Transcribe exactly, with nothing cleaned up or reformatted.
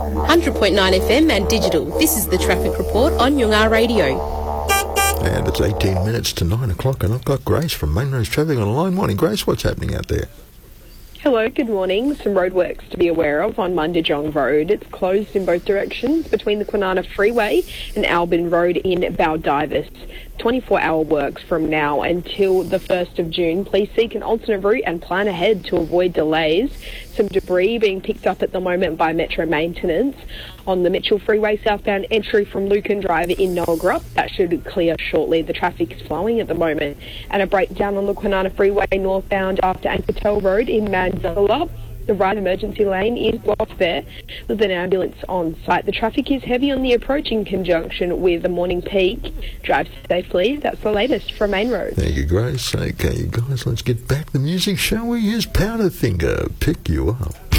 one hundred point nine F M and digital. This is the Traffic Report on Yungar Radio. And it's eighteen minutes to nine o'clock, and I've got Grace from Main Roads Traffic on the line. Morning, Grace. What's happening out there? Hello, good morning. Some roadworks to be aware of on Mundijong Road. It's closed in both directions between the Kwinana Freeway and Albin Road in Baldivis. twenty-four hour works from now until the first of June. Please seek an alternate route and plan ahead to avoid delays. Some debris being picked up at the moment by Metro Maintenance on the Mitchell Freeway southbound entry from Lucan Drive in Noggrup. That should clear shortly. The traffic is flowing at the moment. And a breakdown on the Kwinana Freeway northbound after Ankertel Road in Manzilla. The right emergency lane is blocked there with an ambulance on site. The traffic is heavy on the approach in conjunction with the morning peak. Drive safely. That's the latest from Main Road. Thank you, Grace. Okay, guys, let's get back to the music, shall we? Here's Powderfinger, Pick You Up.